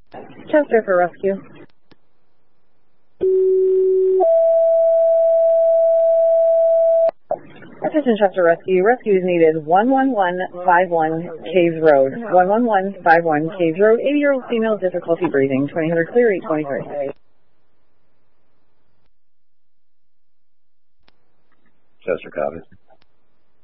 Chester for rescue. Attention Chester Rescue. Rescue is needed. 11151 Caves Road. 11151 Caves Road. 80-year-old female, difficulty breathing. 2000 clear, 823. Chester, copy.